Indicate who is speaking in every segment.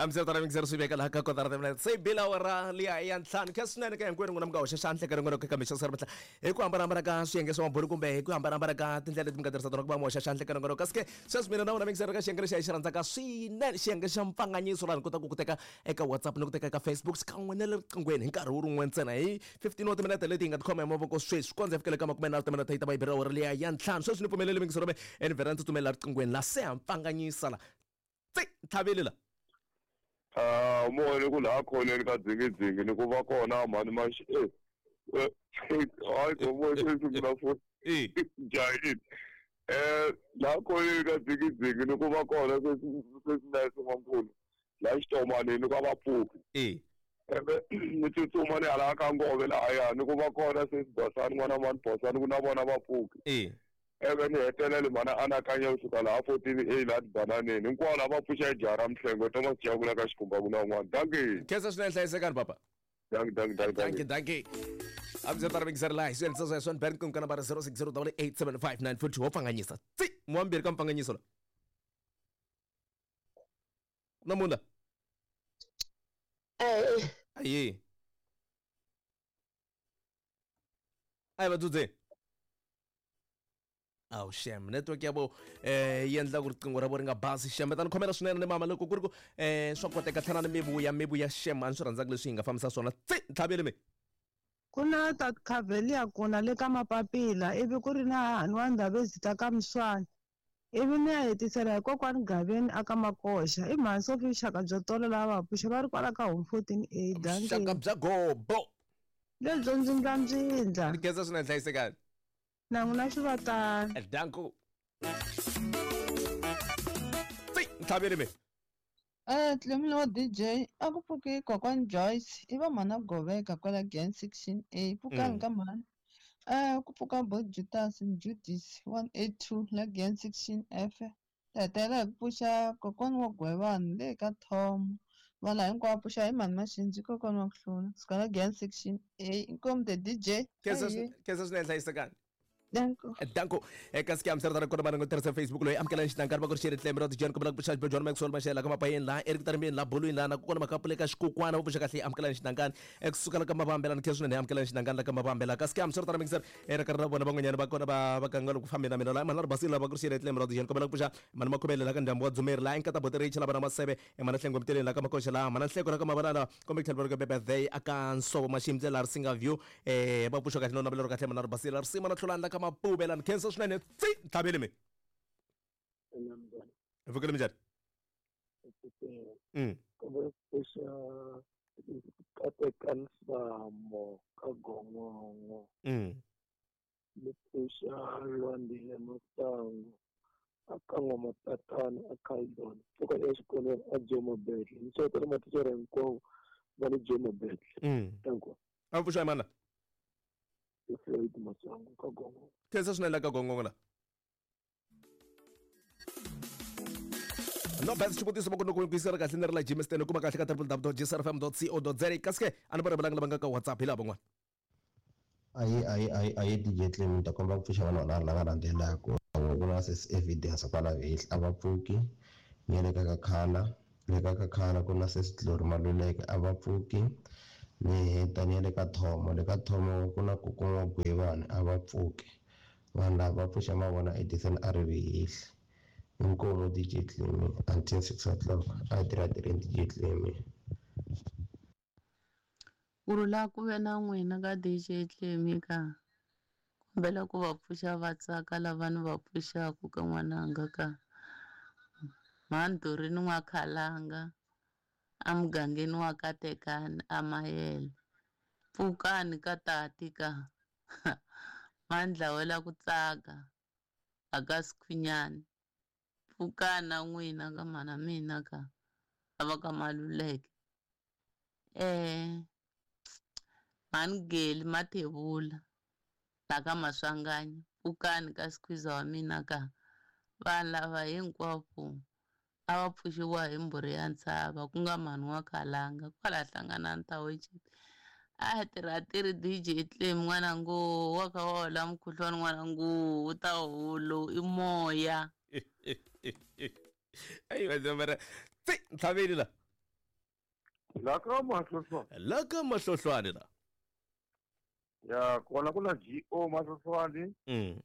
Speaker 1: amsetara mixer subeka la ka kotara temna se bila wara liya yan tlan kasnene ka ngwena ngona mga shashantle ka ngona ka misha sarbatla ku ambara ka shenge so maburu kumbe ku ambara ka tindlela timgadarsa tona ku ba mo shashantle ka ngona kaske sas mina na mixer ka shenge sha isharanza ka sine shenge shampanganyiso lan kota ku kuteka eka WhatsApp no kuteka ka Facebook ka ngwena le ngwena nkarhi wu rin'we ntsena hi 15 wa timinete leti nga tikhoma mavoko sweswi konze fikele ka makumena timinete hi ta ba ibira wara liya yan tlan sweswi ni pfumelele mixer robe enverant tumela ngwena la se hampanganyisa la thabelela
Speaker 2: moya kula khona ka dzingidzingi ni ku va kona mani mashi hayi ngomoya sesungula futhi jayini la khona ka dzingidzingi ni ku va kona sesinayise mankulu la xitomanini ka vapfuki ni tsutsuma ni hala ka ngove lahaya ni ku va kona sesibasani n'wana mani bosani ku na vona vapfuki ni hetelele mana anakanya kusuka laha 14A laha tibananeni hinkwavo lava pfuxa ejara mihlengo Thomas Jabula ka xikhumba ku na un'wana danki
Speaker 1: khensa swinene hlayisekani papa danki abzatara mixer la hiso ntsasa son bank ku kana bara 06088759 futhi wo pfanganyisa muambiri ka mpfanganyiso la namunda ayi batutse awu shem network yabo yendla ku riqingho ra vo ri nga basi shem ta ni khomela swinene ni mama loko ku ri ku swa koteka tlhela ni mivuya shem a ni swi rhandzaka leswi hi nga fambisa swona tlhavele mi
Speaker 3: ku na tatkhavelia kona le ka mapapila ivi ku ri na hahani wa ndhavezi ta ka Mswane ivi ni ya hetisela hi kokwani Gaveni aka Makoxa i mhansi of vuxaka byo tolela vapuxa va ri kwala ka home 14A
Speaker 1: vuxaka bya gobo
Speaker 3: lebyo ndzi nga byi
Speaker 1: ni khensa swinene hlayisekani
Speaker 3: nanguna swi vatani
Speaker 1: danko tlhavele mi
Speaker 4: Tlemile wa DJ a ku pfuki kokwani Joyce i va mana Goveka kwala Gen section A pfukani ka mani ku pfuka bo Judas Judis 182 la Gen section F tatela hi ku pfuxa kokwani wa Gwevani le ka Tom vala hinkwavo pfuxa hi mani Mashinji kokwani wa ku hlula suka la Gen section A inkomu the DJ
Speaker 1: khensa swinene hlayisekani
Speaker 4: danko
Speaker 1: eka ski amserdara kona bana ngotersa Facebook loyi amkela xitankari va ku ri xiri tlemero di jan ko bla ku puxa John Maxwell Mashela ka mapayen la Eric Tarmbeni la bolu la na ku kona makapule ka xikukwana va puxa kahle amkela xitankani ekusukela ka mabambela ni kheswi ne amkela xitankani la ka mabambela ka ski amserdara mixer era karna bona van'wanyana va kona va kanga ku fambela mina la mana basila va ku ri xiri tlemero di jan ko bla ku puxa mana makhomela la ka ndambo wa dzumeri la inkata botere chela bana masebe mana hlengo mteleni la ka Makoxa la mana hleko la ka mabanana kombe tlhelwa ka birthday aka nsobo mashimze la singa view va puxa kahle no na belo kahle mana basila ri sima na tlholana la ka mapubela khensa swinene tlhavele mi vukele mi njhani
Speaker 2: kuvepuxa kateka nsamo ka gongongo ni pfuxa lwandile masango aka n'wamatatana a Khaldon pfuka exikolweni a Jomo Bedle ni xewetela mathicara hinkwavo va le Jomo Bedle tanko
Speaker 1: a pfuxa hi mana
Speaker 2: Floyd Masango ka gongongo
Speaker 1: khensa swinene la ka gongongo la no bad xivutiso va ku loko ku yisela kahle ni ri la Jimston kuma kahle ka www.gsrfm.co.za kaske a ni va rivalanga lava nga ka WhatsApp hi lava van'wana
Speaker 5: ayi DJ Clem ta komba ku pfuxa vanhu lava landzelaka ku na evidence kwala vehla a va pfuki ni le ka khala ku na Glory Maluleke a va pfuki ni heta ni le ka Thomo ku na kokoma Gwevani a va pfuki vanhu lava pfuxa mavona Edison a ri vehla inkomo DJ Clem until 6 o'clock a tirha DJ Clem
Speaker 6: urula ku ve na n'wina ka DJ Clem ka kombela ku va pfuxa va tsaka lava ni va pfuxaku ka n'wananga ka Mandhurini wa Khalanga a mugangeni wa ka Tekani a Mayele pfukani ka tati ka mandlawela ku tsaka aka Sikhwinyani pfukani na n'wina ka mana mina ka lava ka Maluleke Mangeli Mathebula la ka Maswanganyi pfukani ka Sikhwiza wa mina ka vanhu lava hinkwavo a va pfuxiwa hi mbhuri ya Ntshava ku nga mani wa Khalanga kwala hlangana Ntaweche a tirhi DJ Clem n'wanangu wa ka hola mukhuhlwani n'wanangu u ta holo i moya
Speaker 1: ayi va mara tlhaveli la
Speaker 2: La ka mahlohlwane.
Speaker 1: La ka mahlohlwane la.
Speaker 2: Ya kona kuna GO mahlohlwane.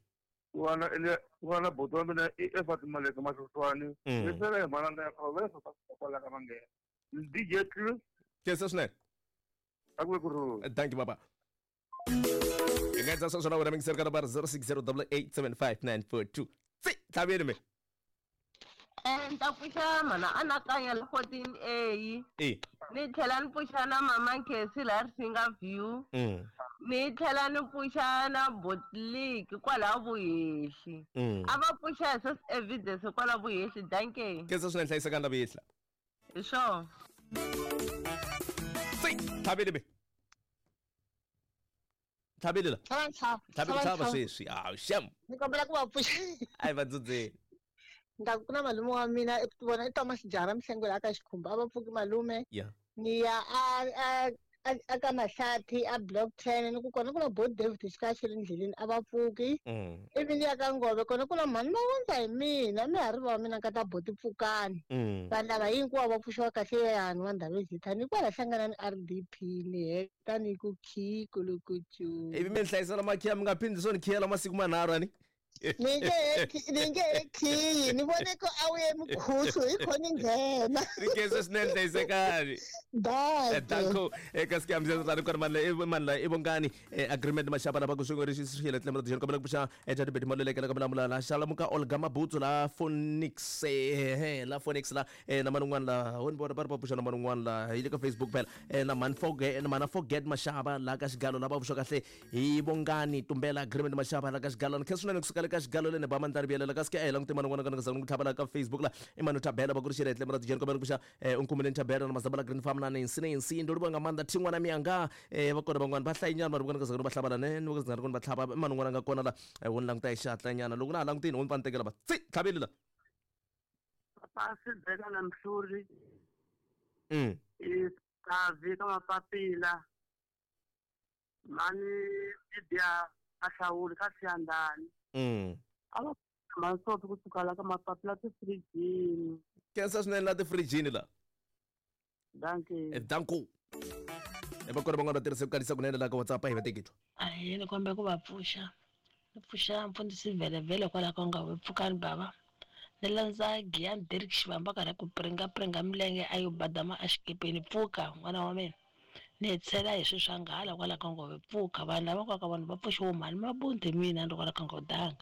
Speaker 2: Wana botwa mina Fatima Leka mahlohlwane. Lesele mana na ka wena sa kola ka mange. DJ Club.
Speaker 1: Kesa sne.
Speaker 2: Akwe kuru.
Speaker 1: Thank you baba. Ingaita sasa na wena mingserka number 0608875942. Si, tabiri me.
Speaker 7: Ntapuxa mana anakanya le 14A. Ni tlhela ni puxa na mama Nkesi la Risinga View. Ni tlhela ni puxa na Botlik kwala Vuyeshi. Ava puxa sos evidence kwala Vuyeshi danke.
Speaker 1: Kesa sne hlahisa ka ndaba yehla.
Speaker 7: Sure.
Speaker 1: Si, tabiri me. Tabiri la. Tabiri sesi. Ah, shem.
Speaker 8: Nikombela ku va pfuxa.
Speaker 1: Ai vatsudze.
Speaker 8: Ku na malume wa mina vona i Thomas Jara Mhlengwe la ka Xikhumba a va pfuki malume ni ya a ka Mahlathi a block 10 ni ku kona ku na Board David Xikaxi le ndleleni a va pfuki ivi ni ya ka Ngove kona ku na mani va wondza hi mina mi hari va mina ka ta Boti Pfukani vanhu lava hinkwavo va pfuxiwa kahle hani wa Ndabezitha ni kwala hlangana ni RDP ni heta ni ku khikulukucu
Speaker 1: ivi mi hlayisela makhiya mi nga phindi so ni khiyela masiku manharhu ani
Speaker 8: ninge khiyi ni vone ko a wu ye mukhuhlu hi kho ni nghena
Speaker 1: ni kese swinene hlayisekani danko eka skiyamzezani kwari mani la i vongani agreement maxapa lava ku swingorixiswile tlemelo tixeni kombela ku puxa etadibeti malolekela ka vulamula la xalamuka Olga Mabutsu la Phoenix la Phoenix la na mani un'wana la wo ni vona va ri va puxa na mani un'wana la hi le ka Facebook phela na mana forget maxava la ka xigalo lava vuxa kahle hi vongani tumbela agreement maxava la ka xigalo ni khe swinene kusuka ka xigalo leni ba mandari biyelela ka sike languti mani n'wana ka ku tlhava la ka Facebook la i mani tabela va ku ri xile tlemelo tixeni kombela ku puxa unkumuleni tabela na mazaba la Green Farm na nensi ndo va nga manda thin'wana miyanga va kona van'wana va hlayinyana mari vona ka zaka va hlava ne ni ka zingari va tlhava mani n'wana nga kona la wo ni languta hi xihatla nyana loko na ha langutini wo ni panitekela va tsi tlhaveli la
Speaker 9: pasi beka na Mhluri kavi ka mapapila mani Lydia ahlawuli ka Siyandani ava masoti kusuka la ka mapapila tifrijini
Speaker 1: kensa swinene la tifrijini la danko va kona van'wana va tirhisa ku kanisa kunene la ka WhatsApp hi va teketwa
Speaker 10: ni kombela ku va pfuxa ni pfuxa mfundhisi vhelevhele kwalaho ka nga Pfukani bava ni landza Giyani Derek Xivamba karhi ku pringa milenge a yo badama a xikepeni Pfuka n'wana wa mina ni hetsela hi swi swa nghala kwalaho ka Nghohe Pfuka vanhu lava kwaka vanhu va pfuxiwa mali mabunti mina ni kwalaho ka Nghodanga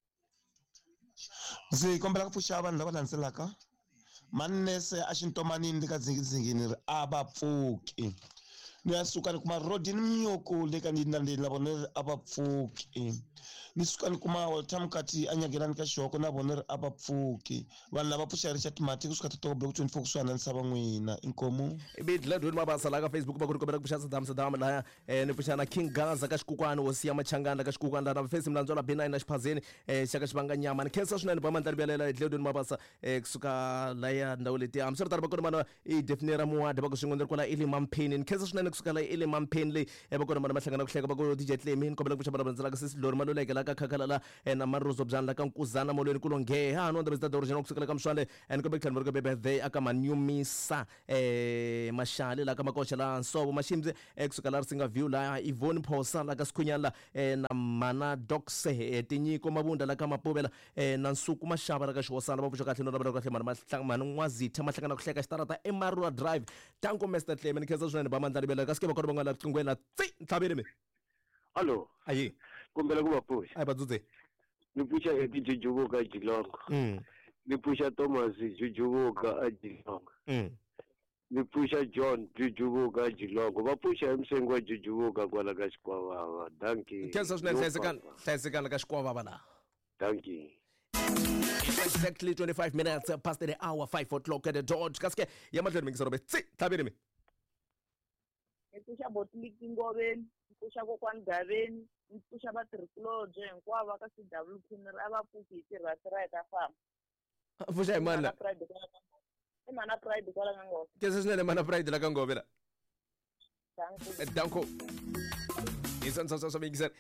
Speaker 11: ndzi kombela ku pfuxa vanhu lava landzelaka Manese a xintomanini le ka dzingizingini ri a va pfuki ni ya suka ni kuma Rodini Mnyoko le ka ndindandini na vona a va pfuki ni suka ni kuma Walter Mkati a nyagelani ka xihoko na vona ri a va pfuki vanhu lava pfuxa Richard Mati kusuka Totobe ku 24 kusuhana ni sava n'wina inkomu
Speaker 1: ibidledweni mabasa la ka Facebook va ku ri kombela ku puxa Sadam la ni puxa na King Gaza ka xikukwana wo siya machangana ka xikukwana la na face mlandzo la B9 na xiphazeni xa ka xivanganyama ni khensa swinene ba mandlari byalela edledweni mabasa kusuka la ya ndhawu leti am swi ri tari va kona mana i definera muwadi va ku swin'wana kwala ile mampeni ni khensa swinene kusuka la ile mampeni leyi va kona mana mahlangana ku hleka va ku DJ Clemi ni kombela ku puxa vana vandzelaka sisi Lori Maluleke la ka Khakhalala na Marozo Bzana la ka Nkuzana molweni kulonge ha no ndabezita original kusukela ka Mshwale and kombela ku tlhela birthday aka Manyumisa Mashale la ka Makosha la Nsobo Mashimze kusuka la Risinga View la Yvonne Phosa la ka Sikhunyana na Mana Doxe tinyiko mabunda la ka Mapobela na Nsuku Mashaba la ka Xihosana va vuxa kahle no lavela kahle mani n'wazitha mahlangana ku hleka xitarata eMarua Drive tanko Mr Clement khensa swinene ba mandlari bela ka sike va kona van'wana la riqinghweni la tsi tlhaveli me
Speaker 2: Allo
Speaker 1: ayi
Speaker 2: kombela ku va pfuxa
Speaker 1: ai vadzudze
Speaker 2: ni pfuxa DJ Jujuvuka a Jilongo ni pfuxa Thomas Jujuvuka a Jilongo ni pfuxa John Jujuvuka a Jilongo va pfuxa Msengo wa Jujuvuka kwala ka Xikwavava danki
Speaker 1: khensa swinene hlayisekana ka Xikwavava la
Speaker 2: danki
Speaker 1: exactly 25 minutes past the hour 5 o'clock at the George kaske ya mahlweni mingisorobe tsi tlhaveli me
Speaker 12: Nipusha Botliki Ngoveni, nipusha kokwani Gaveni, nipusha vatirhikulobye hinkwavo ka CWP ni ri a va pfuki hi tirhasi ra heta famba.
Speaker 1: Pfuxa hi mani la?
Speaker 12: I mana Pride kwala ka Nghohe.
Speaker 1: Khensa swinene mana Pride la ka Nghohe la. Danko. Isansa swa mingisera.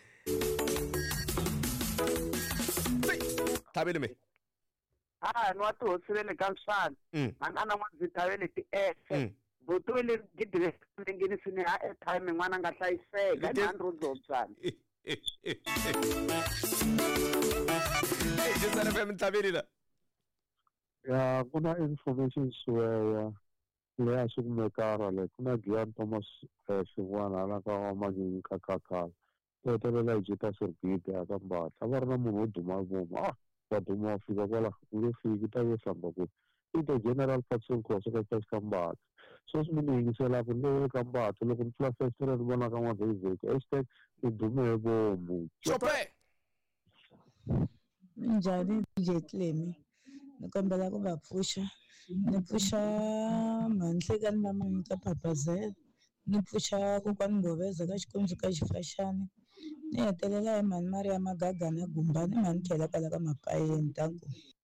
Speaker 1: Tlhaveli me.
Speaker 9: ni wa tihosi ve le ka Msana ana n'wazitha ve le ti-efe
Speaker 13: botole gidile ngeni sine airtime n'wana nga hlayiseka 100 dzana
Speaker 1: Jisana FM Tabirila.
Speaker 14: Ya kuna information suya leya sukumekara le kuna Gian Thomas Shivwana ala ka manyi kakakala tetelela ijita serbide akamba tabarna munhu duma boma baduma fika kwala ngefiki tayehlamba ku into general patrol course ka first combat so simingisela ku le combat loko mfla festival bona ka mavhiki hashtag idume bomu
Speaker 1: chope
Speaker 3: njani jetlemi nikombela ku va pfusha ni pfusha Manhlekani mama ka Papazela ni pfusha kokwani Ngoveza ka Xikondzo ka Xifashani ni hetelela hi mani Maria Magagana Gumbani mani tlhela kwala ka Mapayeni tangu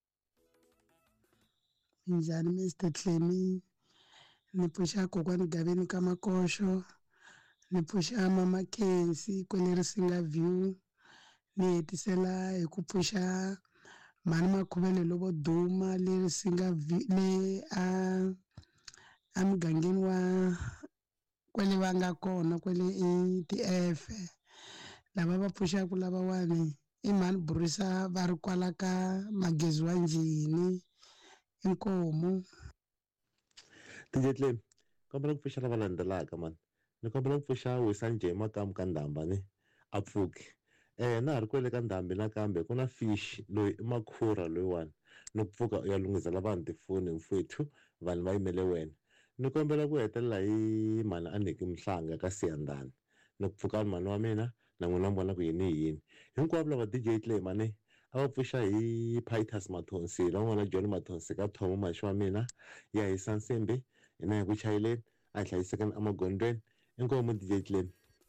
Speaker 15: njhani Mr Tlemi ni pfusha kokwani Gaveni ka Makosho ni pfusha mama Kensi kwele Risinga View ni hetisela hi ku pfusha mani Makhuvele Lovo Duma le Risinga le a mugangeni wa kwele va nga kona kwele TF lava va pfuxaku lavawani i mani Burisa va ri kwala ka Magezi wa Njini inkomu
Speaker 16: Tijetlemi kombela ku pfuxa lava landzelaka man ni kombela ku pfuxa Wisanje Makamu ka Ndhamba ni a pfuki na ha ri kwele ka Ndhambi nakambe ku na Fish loyi i Makhura loyiwani ni ku pfuka u ya lunghizela vanhu tifoni mfowethu vanhu va yimele wena ni kombela ku hetelela hi mani a Niki Mhlanga ka Siyandhani ni ku pfuka mani wa mina na n'wina mi vona ku yini hi yini hinkwavo lava DJ Tlemi mani a va pfuxa hi Pitus Mathonsi lan'wana John Mathonsi ka Thomo maxi wa mina ya hi Sansembe hina hi ku chayeleni a hi hlayisekani emagondweni inkomu DJ Tlemi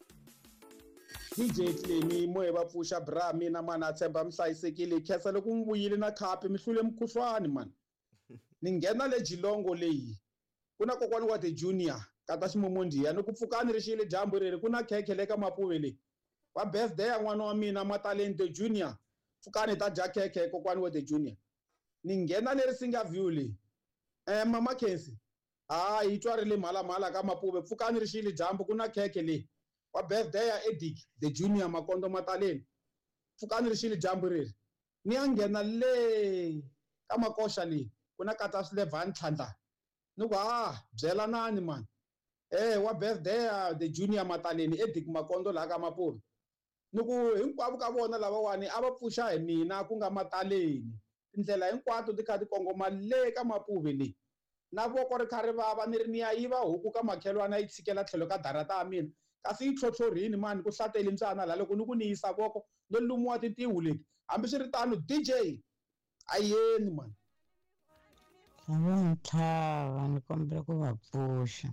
Speaker 17: DJ Tlemi moye va pfuxa bra mina mana tshemba mi hlayisekile khensa loko mi vuyile na khapi mi hlule mukhuhlwani man ni nghena le Jilongo leyi ku na kokwani wa the junior kata Ximomondiya ni ku pfukani ri xile dyambu reri ku na khekhe le ka Mapuve leyi wa birthday ya n'wana wa mina Matalente Junior pfukani ta dya khekhe kokwani wa the junior ni nghena le Risinga View leyi mama Kensi yi twa ri le mhala ka Mapuve pfukani ri xile dyambu ku na khekhe leyi wa birthday ya Edic the junior Makondo Mataleni pfukani ri xile dyambu reri ni ya nghena le ka Makosha leyi ku na kata Slevani Tlhandla ni ku byela nani man wa birthday ya the junior Mataleni Edic Makondo la ka Mapuve ni ku hinkwavo ka vona lavawani a va pfuxa hi mina ku nga Mataleni tindlela hinkwato ti kha ti kongoma le ka Mapuve leyi na voko ri kha ri vava ni ri ni ya yiva huku ka makhelwana yi tshikela tlhelo ka darata ya mina kasi yi tlhotlhorini mani ku hlateli mtsana la loko ni ku ni yisa voko no lumiwa tintihu leti hambi swi ri tano DJ ayeni mani
Speaker 18: Ntlhava ni kombela ku va pfuxa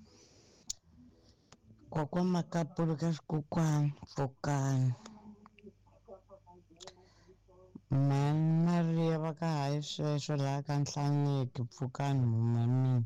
Speaker 18: kokwa Makapulu ka Xikokwani Pfukani mani Maria va ka hayi sweswo laha ka Nhlaneki Pfukani mama mina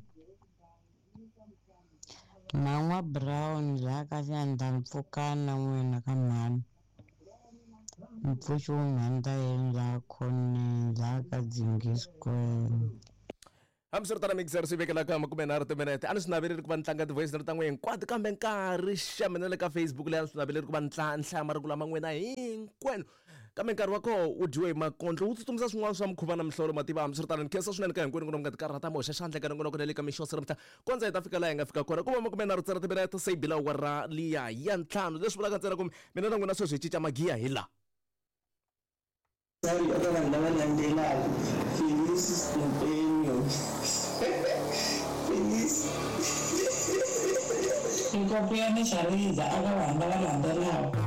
Speaker 18: Mangwa Brown laha ka Siyandhani Pfukani na n'wina ka mhani mpfuxi wunhanda yeni laha khoneni laha ka Dzingi Square
Speaker 1: hambiswiritana mixer swi vekelaka 30 minute a ni swi naveleri ku va ni tlanga ti-voice note ta n'wina hinkwato kambe nkarhi xamene le ka Facebook leyi a ni swi naveleri ku va ni nhlaya marungulo ma n'wina hinkwenu kambe nkarhi wa koho wu dyiwe hi makondlo wu tsutsumisa swin'wana swa mikhuva na mihlolo mativa hambiswiritana ni khensa swinene ka hinkwenu ku nga ti karhata moxa xandla ka nongonoko na le ka mixo siripta kondza hi ta fika laha hi nga fika kona ku va 30 minute se bila wara liya ya ntlhanu leswi vulaka ntsena ku mina na n'wina sweswi hi cinca magiya hi laha
Speaker 19: Sorry, aka vanhu lava landzelaka Felice Mpenyo Felice
Speaker 18: Inkopi ya Nishariza aka vanhu lava landzelaka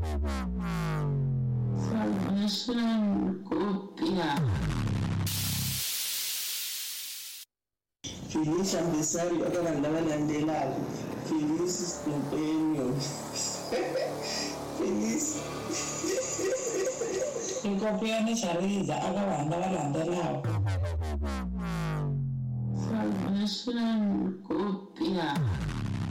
Speaker 6: Salvation Kopia
Speaker 19: Felice Ambesari aka vanhu lava landzelaka Felice Mpenyo Felice
Speaker 18: Inkopi ya Nishariza aka vanhu lava landzelaka
Speaker 6: Salvation Kopia